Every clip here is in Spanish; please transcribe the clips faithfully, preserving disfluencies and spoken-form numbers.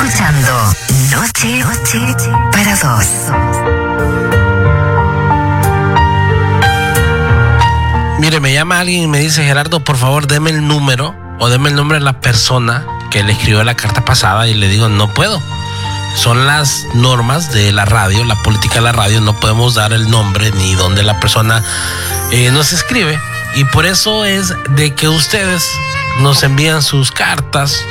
escuchando Noche, Noche para Dos. Mire, me llama alguien y me dice: Gerardo, por favor, deme el número o deme el nombre de la persona que le escribió la carta pasada. Y le digo: no puedo. Son las normas de la radio, la política de la radio. No podemos dar el nombre ni dónde la persona eh, nos escribe. Y por eso es de que ustedes nos envían sus cartas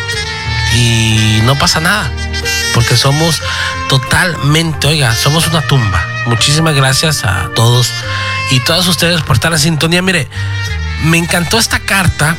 y no pasa nada, porque somos totalmente, oiga, somos una tumba. Muchísimas gracias a todos y todas ustedes por estar en sintonía. Mire, me encantó esta carta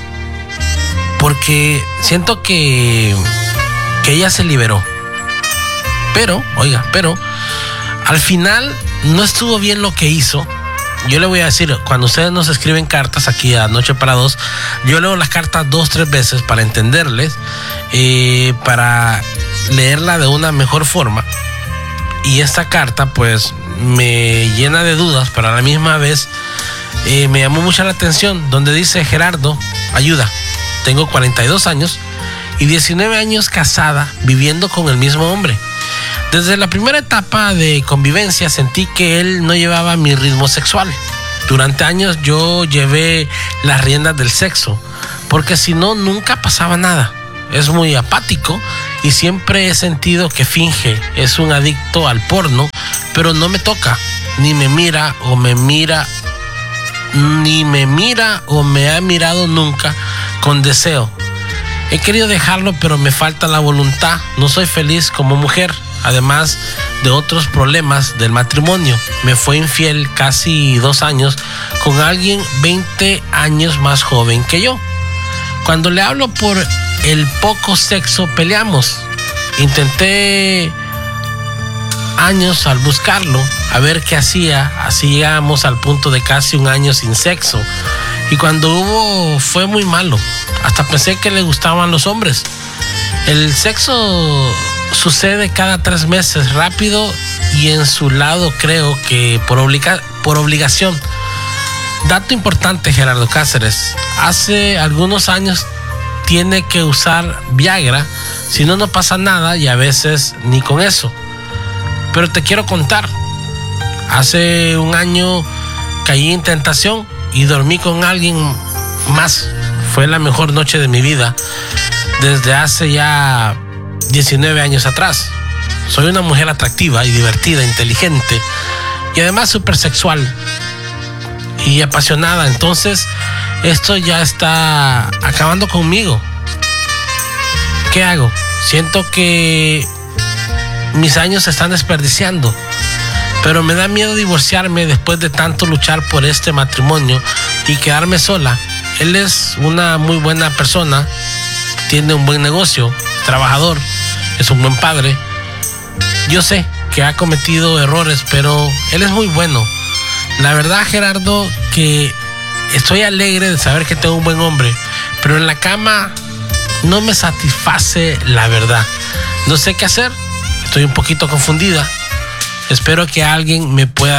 porque siento que, que ella se liberó. Pero, oiga, pero al final no estuvo bien lo que hizo. Yo le voy a decir, cuando ustedes nos escriben cartas aquí a Noche para Dos, yo leo las cartas dos, tres veces para entenderles, eh, para leerla de una mejor forma. Y esta carta pues me llena de dudas, pero a la misma vez eh, me llamó mucho la atención, donde dice: Gerardo, ayuda, tengo cuarenta y dos años y diecinueve años casada, viviendo con el mismo hombre. Desde la primera etapa de convivencia sentí que él no llevaba mi ritmo sexual. Durante años yo llevé las riendas del sexo, porque si no, nunca pasaba nada. Es muy apático y siempre he sentido que finge. Es un adicto al porno, pero no me toca, ni me mira o me mira, ni me mira o me ha mirado nunca con deseo. He querido dejarlo, pero me falta la voluntad. No soy feliz como mujer. Además de otros problemas del matrimonio, me fue infiel casi dos años con alguien veinte años más joven que yo. Cuando le hablo por el poco sexo, peleamos. Intenté años al buscarlo, a ver qué hacía. Así llegamos al punto de casi un año sin sexo. Y cuando hubo, fue muy malo. Hasta pensé que le gustaban los hombres. El sexo sucede cada tres meses, rápido y en su lado, creo que por, obliga- por obligación. Dato importante, Gerardo Cáceres: hace algunos años tiene que usar Viagra, si no, no pasa nada, y a veces ni con eso. Pero te quiero contar, hace un año caí en tentación y dormí con alguien más. Fue la mejor noche de mi vida desde hace ya diecinueve años atrás. Soy una mujer atractiva y divertida, inteligente y además súper sexual y apasionada. Entonces esto ya está acabando conmigo. ¿Qué hago? Siento que mis años se están desperdiciando, pero me da miedo divorciarme después de tanto luchar por este matrimonio y quedarme sola. Él es una muy buena persona, tiene un buen negocio, trabajador, es un buen padre. Yo sé que ha cometido errores, pero él es muy bueno. La verdad, Gerardo, que estoy alegre de saber que tengo un buen hombre, pero en la cama no me satisface, la verdad. No sé qué hacer, estoy un poquito confundida. Espero que alguien me pueda